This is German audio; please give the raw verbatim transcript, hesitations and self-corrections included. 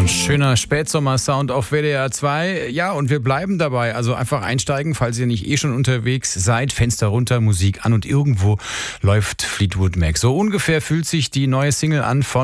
Schöner Spätsommer-Sound auf W D R zwei. Ja, und wir bleiben dabei. Also einfach einsteigen, falls ihr nicht eh schon unterwegs seid. Fenster runter, Musik an und irgendwo läuft Fleetwood Mac. So ungefähr fühlt sich die neue Single an von